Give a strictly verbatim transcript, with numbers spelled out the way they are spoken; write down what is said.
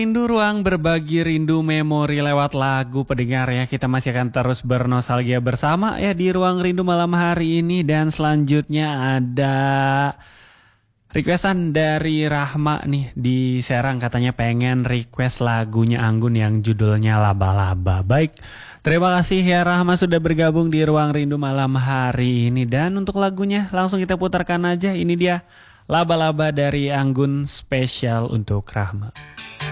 Rindu ruang berbagi rindu memori lewat lagu pendengar ya. Kita masih akan terus bernostalgia bersama ya di ruang rindu malam hari ini. Dan selanjutnya ada requestan dari Rahma nih di Serang, katanya pengen request lagunya Anggun yang judulnya Laba-Laba. Baik, terima kasih ya Rahma sudah bergabung di ruang rindu malam hari ini. Dan untuk lagunya langsung kita putarkan aja. Ini dia Laba-Laba dari Anggun spesial untuk Rahma.